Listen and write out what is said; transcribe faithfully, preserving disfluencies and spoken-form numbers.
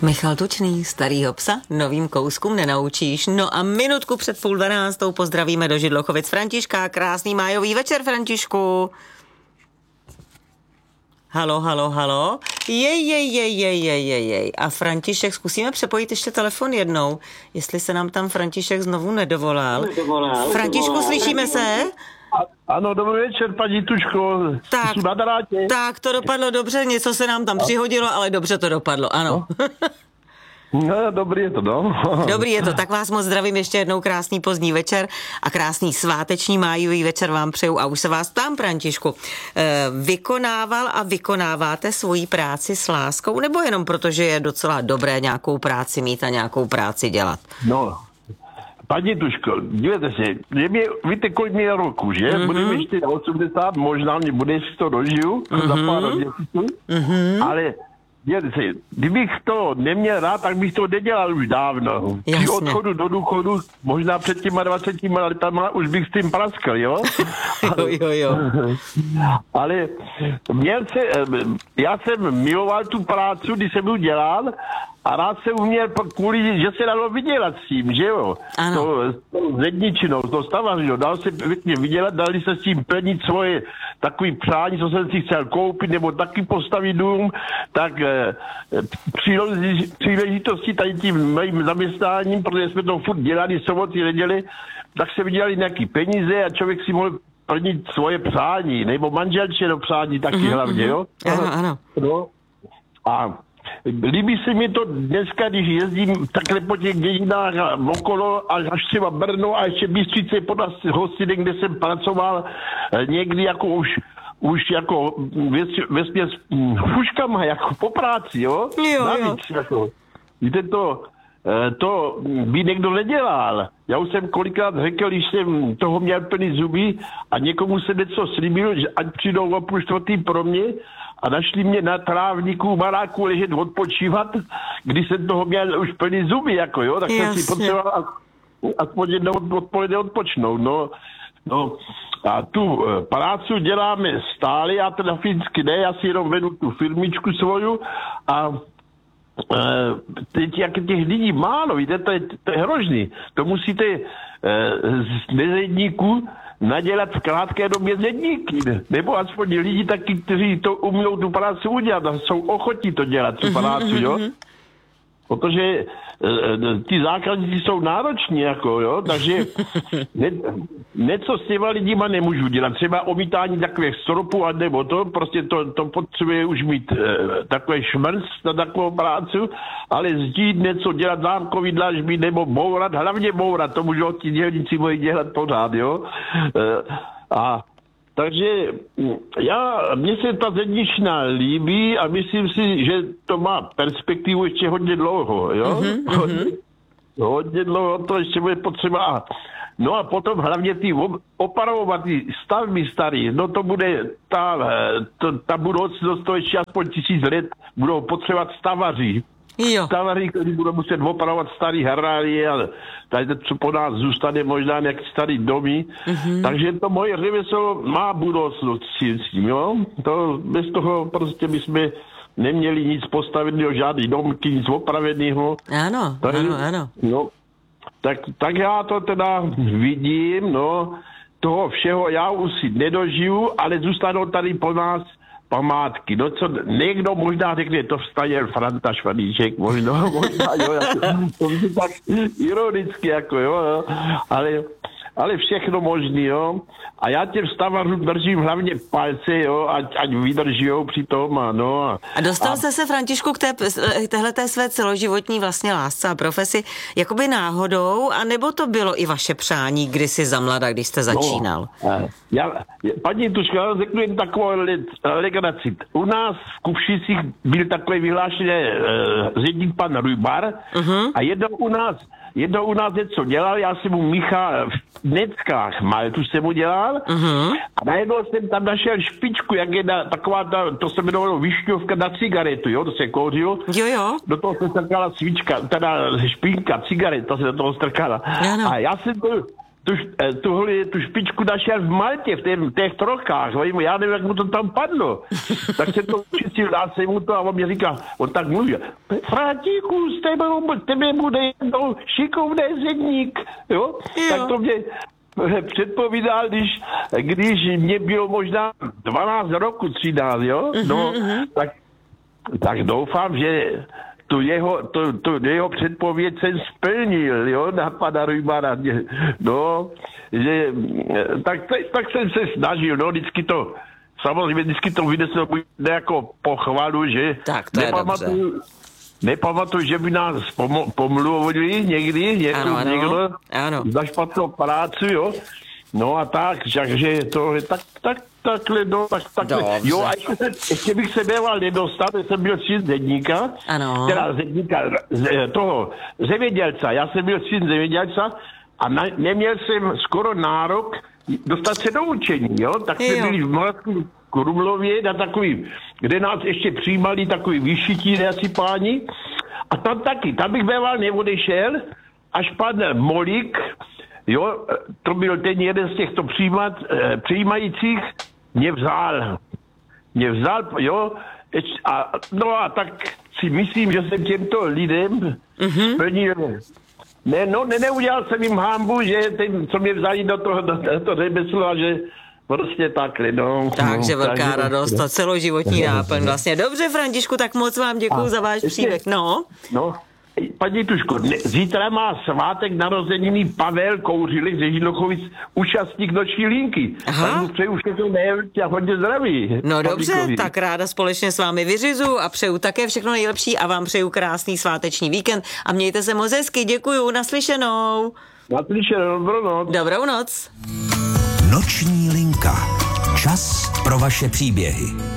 Michal Tučný, starýho psa novým kouskům nenaučíš. No a minutku před půl dvanáctou pozdravíme do Židlochovic Františka. Krásný májový večer, Františku. Halo, halo, halo. Jej, jej, jej, jej, jej, jej, jej. A František, zkusíme přepojit ještě telefon jednou, jestli se nám tam František znovu nedovolal. nedovolal Františku, nedovolal. Slyšíme se? Ano, dobrý večer, paní Tučko. Tak, tak, to dopadlo dobře, něco se nám tam přihodilo, ale dobře to dopadlo, ano. No, dobrý je to, no. Dobrý je to, tak vás moc zdravím, ještě jednou krásný pozdní večer a krásný sváteční májový večer vám přeju a už se vás ptám, Františku, vykonával a vykonáváte svoji práci s láskou, nebo jenom protože je docela dobré nějakou práci mít a nějakou práci dělat? No, paní Tuško, dívejte se, je mě, víte, kolik mě je roku, že? Mm-hmm. Budeme ještě osmdesát, možná mě bude, jestli to dožiju, mm-hmm. za pár měsíců, mm-hmm. ale dívejte se, kdybych to neměl rád, tak bych to nedělal už dávno. Při odchodu do důchodu, možná před těma dvaceti letama, už bych s tím praskl, jo? jo, jo, jo. Ale měl se, já jsem miloval tu práci, když jsem ji dělal, a rád jsem uměl kvůli, že se dalo vydělat s tím, že jo? Ano. To, to zedničinou, to stavařinou, dalo se pěkně vydělat, dali se s tím plnit svoje takový přání, co jsem si chtěl koupit, nebo taky postavit dům, tak eh, příležitosti tady tím mým zaměstnáním, protože jsme to furt dělali soboty, neděli, tak se vydělali nějaký peníze a člověk si mohl plnit svoje přání, nebo manželčino přání taky mm-hmm, hlavně, jo? Ano, ano. No. A líbí se mi to dneska, když jezdím takhle po těch dějinách a okolo, až třeba Brno a ještě Bystřice pod hostinek, kde jsem pracoval někdy jako už, už jako vesměs fuškama, jako po práci, jo? Jo, Navíc, jo. Jako. Víte to, to by někdo nedělal. Já už jsem kolikrát řekl, když jsem toho měl plný zuby a někomu se něco slíbil, že ať přijdou o půl čtvrtý pro mě a našli mě na trávníku baráku ležet odpočívat, když jsem toho měl už plný zuby, jako jo, tak jsem si potřeboval aspoň jednou odpoledne odpočnout, no. No a tu práci děláme stále, já teda fyzicky ne, já si jenom vedu tu firmičku svoju a Uh, teď jak těch lidí málo, víte, to je, to je hrozný. To musíte uh, z nezedníků nadělat v krátké době zedníky. Nebo aspoň lidi taky, kteří to umí tu práci udělat a jsou ochotní to dělat, tu práci, jo. Protože uh, ty zákazníci jsou nároční, jako, jo, takže ne, něco s těma lidima nemůžu dělat. Třeba omítání takových stropů, a nebo to, prostě to, to potřebuje už mít uh, takové šmrc na takovou práci, ale zdít něco dělat, zámkový dlažby, nebo bourat, hlavně bourat, to můžou ti dělníci moji dělat pořád, jo. Uh, a takže já, mně se ta zedničná líbí a myslím si, že to má perspektivu ještě hodně dlouho, jo? Mm-hmm. Hodně, hodně dlouho to ještě bude potřeba. No a potom hlavně ty opravovat ty stavby starý, no to bude ta, to, ta budoucnost, to ještě aspoň tisíc let budou potřebovat stavaři. Jo. Stavaři, kteří budou muset opravovat starý harálie a tady co po nás zůstane možná nějaký starý domy. Mm-hmm. Takže to moje řemeslo má budoucnost s tím, jo. To, bez toho prostě bychom neměli nic postaveného, žádný domky, nic opraveného. Ano, tady, ano, ano. No, tak, tak já to teda vidím, no, toho všeho já už si nedožiju, ale zůstanou tady po nás památky. No co, někdo možná řekne, to vstaněl Franta Švaníček, možná, možná, jo, jako, to je tak ironicky, jako, jo, jo, ale, ale všechno možný, jo. A já těm stavařům držím hlavně palce, jo, ať, ať vydržijou při tom, a no. A, a dostal a... jste se, Františku, k té, téhleté své celoživotní vlastně lásce a profesi jakoby náhodou, anebo to bylo i vaše přání kdysi za mlada, když jste začínal? No, já, paní Tuška, já řeknu jen takovou legraci. U nás v Kuvšicích byl takový vyhlášený uh, zedník pan Rujbar uh-huh. a jednou u nás Jednou u nás něco dělal, já jsem mu Michal v Neckách Maltu jsem mu dělal uh-huh. a najednou jsem tam našel špičku, jak je na, taková ta, to se jmenovalo višňovka na cigaretu, jo, to se kouřilo. Jo, jo. Do toho se strkala svíčka, teda špínka, cigareta se do toho strkala. Ano. A já jsem to, tu, tuhle, tu špičku našel v Maltě, v těch, těch trokách, já nevím, jak mu to tam padlo. Tak se to učistil, dá se mu to a on mě říká, on tak mluví, Františku, z tebe, tebe bude jednou šikovný zedník, jo? jo? Tak to mě předpovídal, když, když mě bylo možná dvanáct roku, třináct, jo? No, tak, tak doufám, že tu jeho, tu, tu jeho předpověď jsem splnil, jo, na pana Rujmana. No, že, tak, tak jsem se snažil, no, vždycky to, samozřejmě vždycky to vyneslo jako pochvalu, že tak to je nepamatuju, dobře. Nepamatuju, že by nás pomo- pomluvili někdy, někdo, ano, ano, někdo ano. za špatnou práci, jo. No a tak, takže to je tak, tak, takhle, no, tak, takhle. Dobře. Jo, a ještě, se, ještě bych se býval nedostat, jsem byl syn zedníka, ano. teda zedníka, z, toho zemědělca, já jsem byl syn zemědělca a na, neměl jsem skoro nárok dostat se do učení, jo, tak jsme jo. byli v Moravském Krumlově na takový, kde nás ještě přijímali takový vyšití asi páni a tam taky, tam bych býval neodešel, až pan Molík, jo, to byl ten jeden z těchto přijímat, eh, přijímajících, mě vzal. Mě vzal, jo, a, no a tak si myslím, že jsem těmto lidem mm-hmm. splnil. Ne, no, ne, neudělal jsem jim hámbu, že ten, co mě vzali do toho, do, do toho řemesla, že prostě takhle, no. Takže no, velká takže, radost a celoživotní náplň vlastně. Dobře, Františku, tak moc vám děkuju za váš příběh, no. No. Paní Tuško, ne, zítra má svátek narozeniny Pavel Kouřilek ze Židlochovic, účastník noční linky. Aha. Tak mu přeju všechno nejlepší a hodně zdraví. No dobře, Pavlíkovi. tak ráda společně s vámi vyřizu a přeju také všechno nejlepší a vám přeju krásný sváteční víkend a mějte se moc hezky, děkuju, naslyšenou. Naslyšenou, dobrou noc. Dobrou noc. Noční linka. Čas pro vaše příběhy.